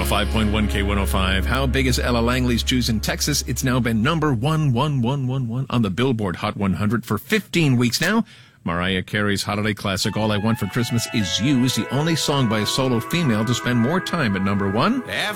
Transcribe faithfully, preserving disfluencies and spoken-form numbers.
oh five point one K one oh five. How big is Ella Langley's Jews in Texas? It's now been number one, one, one, one, one on the Billboard Hot one hundred for fifteen weeks now. Mariah Carey's holiday classic, All I Want for Christmas Is You, is the only song by a solo female to spend more time at number one.